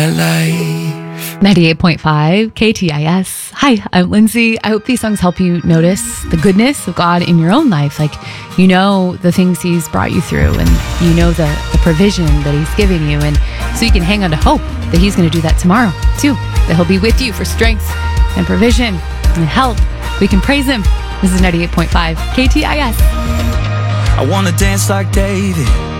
life. 98.5 KTIS. Hi, I'm Lindsay. I hope these songs help you notice the goodness of God in your own life. Like, you know the things He's brought you through, and you know the provision that He's giving you. And so you can hang on to hope that He's going to do that tomorrow too, that He'll be with you for strength and provision and help. We can praise Him. This is 98.5 KTIS. I wanna dance like David,